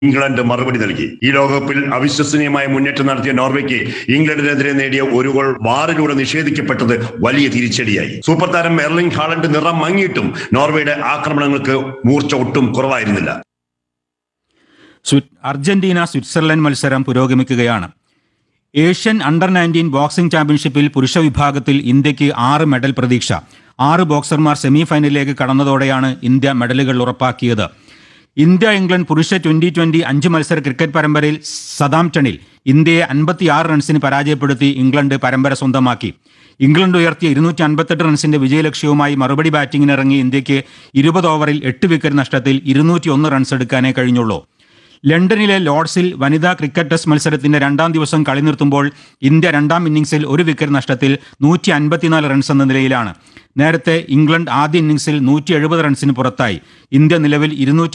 England മറുപടി നൽകി. ഈ ലോകകപ്പിൽ അവിശ്വസനീയമായ മുന്നേറ്റം നടത്തിയ നോർവേക്ക് ഇംഗ്ലണ്ടിനെതിരെ നേടിയ ഒരു ഗോൾ വാറിലൂടെ നിഷേധിക്കപ്പെട്ടത് വലിയ തിരിച്ചടിയായി. സൂപ്പർ താരം എർലിംഗ് ഹാലണ്ട് നിറം മങ്ങിയിട്ടും നോർവേയുടെ ആക്രമണങ്ങൾക്ക് മൂർച്ച ഒട്ടും കുറവായിരുന്നില്ല. അർജന്റീന സ്വിറ്റ്സർലൻഡ് മത്സരം പുരോഗമിക്കുകയാണ്. ഏഷ്യൻ അണ്ടർ 19 ബോക്സിംഗ് ചാമ്പ്യൻഷിപ്പിൽ പുരുഷ വിഭാഗത്തിൽ ഇന്ത്യക്ക് 6 മെഡൽ പ്രതീക്ഷ. 6 ബോക്സർമാർ സെമി ഫൈനലിലേക്ക് കടന്നതോടെയാണ് ഇന്ത്യ മെഡലുകൾ ഉറപ്പാക്കിയത്. ഇന്ത്യ ഇംഗ്ലണ്ട് പുരുഷ 2020 5 മത്സര ക്രിക്കറ്റ് പരമ്പരയിൽ സതാംപ്ടണിൽ ഇന്ത്യയെ 56 റൺസിന് പരാജയപ്പെടുത്തി ഇംഗ്ലണ്ട് പരമ്പര സ്വന്തമാക്കി. ഇംഗ്ലണ്ട് ഉയർത്തിയ 258 റൺസിന്റെ വിജയലക്ഷ്യവുമായി മറുപടി ബാറ്റിംഗിനിറങ്ങി ഇന്ത്യക്ക് 20 ഓവറിൽ 8 വിക്കറ്റ് നഷ്ടത്തിൽ 201 റൺസ് എടുക്കാനേ കഴിഞ്ഞുള്ളൂ. ലണ്ടനിലെ ലോർഡ്സിൽ വനിതാ ക്രിക്കറ്റ് ടെസ്റ്റ് മത്സരത്തിന്റെ 2ാം ദിവസം കളി നിർത്തുമ്പോൾ ഇന്ത്യ 2ാം ഇന്നിംഗ്സിൽ 1 വിക്കറ്റ് നഷ്ടത്തിൽ 154 റൺസ് എന്ന നിലയിലാണ്. നേരത്തെ ഇംഗ്ലണ്ട് ആദ്യ ഇന്നിംഗ്സിൽ 170 റൺസിന് പുറത്തായി. ഇന്ത്യ നിലവിൽ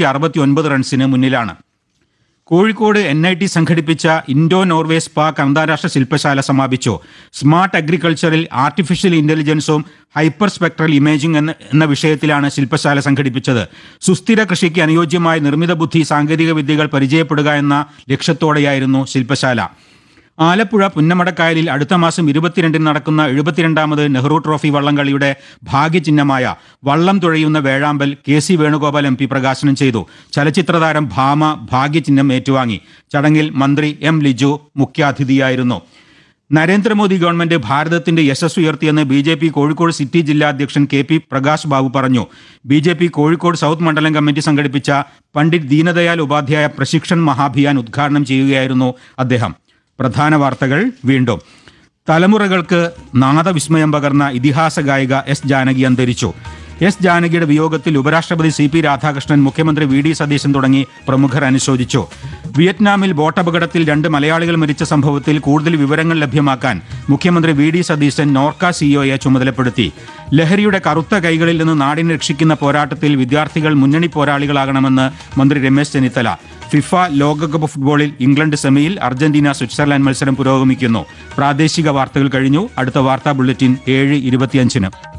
269 റൺസിന് മുന്നിലാണ്. കോഴിക്കോട് NIT സംഘടിപ്പിച്ച ഇൻഡോ നോർവേ സ്പാർക്ക് അന്താരാഷ്ട്ര ശില്പശാല സമാപിച്ചു. Smart അഗ്രികൾച്ചറിൽ artificial ഇന്റലിജൻസും hyper spectral imaging എന്ന വിഷയത്തിലാണ് ശില്പശാല സംഘടിപ്പിച്ചത്. സുസ്ഥിര കൃഷിക്ക് അനുയോജ്യമായ നിർമ്മിത ബുദ്ധി സാങ്കേതിക വിദ്യകൾ പരിചയപ്പെടുക എന്ന ലക്ഷ്യത്തോടെയായിരുന്നു ശില്പശാല. ആലപ്പുഴ പുന്നമടക്കായലിൽ അടുത്ത മാസം 22-ന് നടക്കുന്ന 72ാമത് നെഹ്റു ട്രോഫി വള്ളംകളിയുടെ ഭാഗ്യചിഹ്നമായ വള്ളം തുഴയുന്ന വേഴാമ്പൽ KC വേണുഗോപാൽ MP പ്രകാശനം ചെയ്തു. ചലച്ചിത്രതാരം ഭാമ ഭാഗ്യചിഹ്നം ഏറ്റുവാങ്ങി. ചടങ്ങിൽ മന്ത്രി M ലിജു മുഖ്യാതിഥിയായിരുന്നു. നരേന്ദ്രമോദി ഗവൺമെന്റ് ഭാരതത്തിന്റെ യശസ് ഉയർത്തിയെന്ന് BJP കോഴിക്കോട് സിറ്റി ജില്ലാ അധ്യക്ഷൻ KP പ്രകാശ് ബാബു പറഞ്ഞു. BJP കോഴിക്കോട് സൗത്ത് മണ്ഡലം കമ്മിറ്റി സംഘടിപ്പിച്ച പണ്ഡിറ്റ് ദീനദയാൽ ഉപാധ്യായ പ്രശിക്ഷൺ മഹാഭിയാൻ ഉദ്ഘാടനം ചെയ്യുകയായിരുന്നു അദ്ദേഹം. പ്രധാന വാർത്തകൾ വീണ്ടും. തലമുറകൾക്ക് നാദവിസ്മയം പകർന്ന ഇതിഹാസ ഗായിക S ജാനകി അന്തരിച്ചു. S ജാനകിയുടെ വിയോഗത്തിൽ ഉപരാഷ്ട്രപതി CP രാധാകൃഷ്ണൻ, മുഖ്യമന്ത്രി VD സതീശൻ തുടങ്ങി പ്രമുഖർ അനുശോചിച്ചു. വിയറ്റ്നാമിൽ ബോട്ടപകടത്തിൽ 2 മലയാളികൾ മരിച്ച സംഭവത്തിൽ കൂടുതൽ വിവരങ്ങൾ ലഭ്യമാക്കാൻ മുഖ്യമന്ത്രി VD സതീശൻ നോർക്ക CEOയെ ചുമതലപ്പെടുത്തി. ലഹരിയുടെ കറുത്ത കൈകളിൽ നിന്ന് നാടിനെ രക്ഷിക്കുന്ന പോരാട്ടത്തിൽ വിദ്യാർത്ഥികൾ മുന്നണി പോരാളികളാകണമെന്ന് മന്ത്രി രമേശ് ചെന്നിത്തല. ഫിഫ ലോകകപ്പ് ഫുട്ബോളിൽ ഇംഗ്ലണ്ട് സെമിയിൽ, അർജന്റീന സ്വിറ്റ്സർലൻഡ് മത്സരം പുരോഗമിക്കുന്നു. പ്രാദേശിക വാർത്തകൾ കഴിഞ്ഞു. അടുത്ത വാർത്താ ബുള്ളറ്റിൻ 7:25-ന്.